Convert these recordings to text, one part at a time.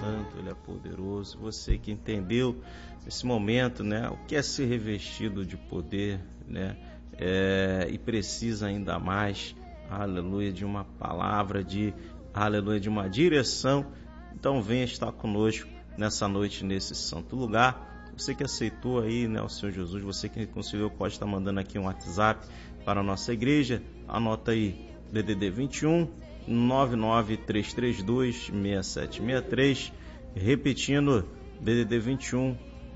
santo, Ele é poderoso. Você que entendeu nesse momento, né, o que é ser revestido de poder, né, e precisa ainda mais, aleluia, de uma palavra, aleluia, de uma direção. Então venha estar conosco nessa noite, nesse santo lugar. Você que aceitou aí, né, o Senhor Jesus, você que conseguiu, pode estar mandando aqui um WhatsApp para a nossa igreja. Anota aí, DDD 21 99332 6763, repetindo, DDD 21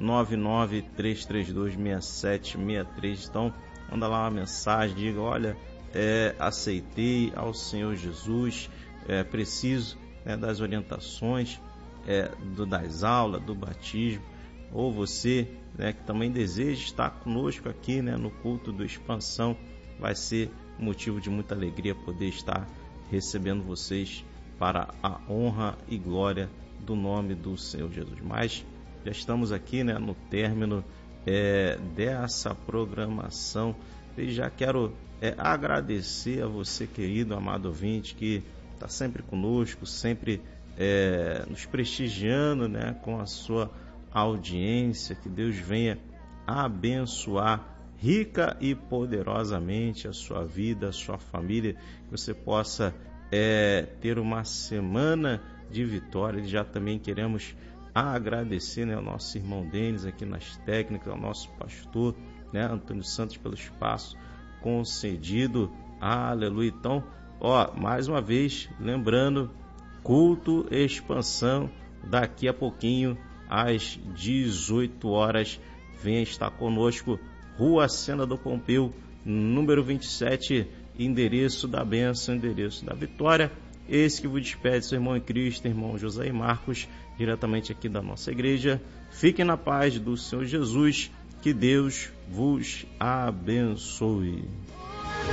99332 6763. Então manda lá uma mensagem, diga: olha, aceitei ao Senhor Jesus, preciso, né, das orientações, das aulas, do batismo. Ou você, né, que também deseja estar conosco aqui, né, no culto do Expansão, vai ser motivo de muita alegria poder estar recebendo vocês para a honra e glória do nome do Senhor Jesus. Mas já estamos aqui, né, no término dessa programação. E já quero agradecer a você, querido, amado ouvinte, que está sempre conosco, sempre nos prestigiando, né, com a sua audiência. Que Deus venha abençoar rica e poderosamente a sua vida, a sua família, que você possa ter uma semana de vitória. E já também queremos agradecer, né, ao nosso irmão Denis aqui nas técnicas, ao nosso pastor, né, Antônio Santos, pelo espaço concedido. Aleluia. Então, mais uma vez, lembrando, culto Expansão, daqui a pouquinho, às 18 horas, venha estar conosco, Rua Sena do Pompeu, número 27, endereço da bênção, endereço da vitória. Esse que vos despede, seu irmão em Cristo, irmão José Marcos, diretamente aqui da nossa igreja. Fiquem na paz do Senhor Jesus, que Deus vos abençoe.